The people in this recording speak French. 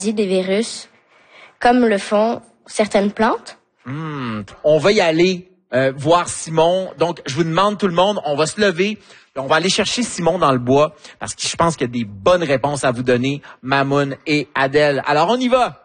des virus, comme le font certaines plantes. On va y aller voir Simon. Donc, je vous demande tout le monde, on va se lever. On va aller chercher Simon dans le bois parce que je pense qu'il y a des bonnes réponses à vous donner, Mamoun et Adèle. Alors, on y va!